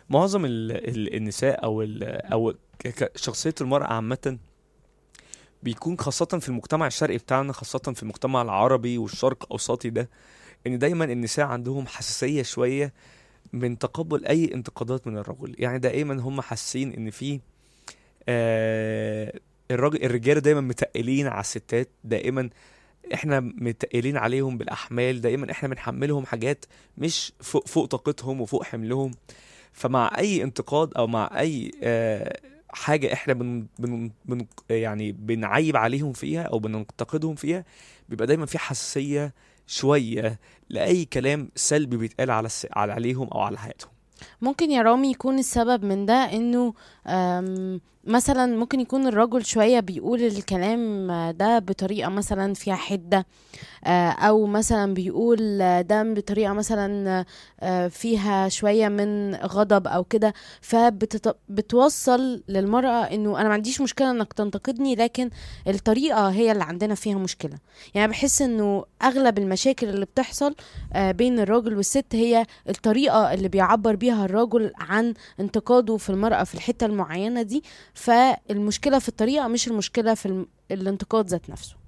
معظم النساء او شخصية المرأة عامة بيكون خاصة في المجتمع الشرقي بتاعنا، خاصة في المجتمع العربي والشرق أوسطي ده، ان دايما النساء عندهم حساسية شوية من تقبل اي انتقادات من الرجل. يعني دائما هم حاسين ان في الرجاله دايما متقلين على الستات، دائما احنا متقلين عليهم بالاحمال، دائما احنا بنحملهم حاجات مش فوق طاقتهم وفوق حملهم. فمع اي انتقاد او مع اي حاجة احنا يعني بنعيب عليهم فيها او بننتقدهم فيها، بيبقى دايما في حساسية شوية لأي كلام سلبي بيتقال عليهم او على حياتهم. ممكن يا رامي يكون السبب من ده انه مثلا ممكن يكون الرجل شوية بيقول الكلام ده بطريقة مثلا فيها حدة، او مثلا بيقول ده بطريقة مثلا فيها شوية من غضب او كده، فبتوصل للمرأة انه انا ما عنديش مشكلة انك تنتقدني، لكن الطريقة هي اللي عندنا فيها مشكلة. يعني بحس انه اغلب المشاكل اللي بتحصل بين الراجل والست هي الطريقة اللي بيعبر بيها الراجل عن انتقاده في المرأة في الحتة المعينة دي، فالمشكلة في الطريقة مش المشكلة في الانتقاد ذات نفسه.